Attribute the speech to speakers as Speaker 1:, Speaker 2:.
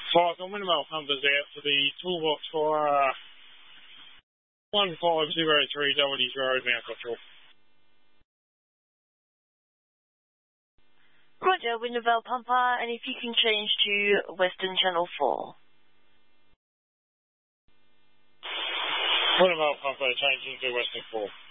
Speaker 1: Flight on Winnemale Pumpers out to the toolbox for 1503 Doherty's Road, Mount Cottrell.
Speaker 2: Roger, Winnemale Pumper, and if you can change to Western Channel 4.
Speaker 1: Winnemale Pumper changing to Western 4.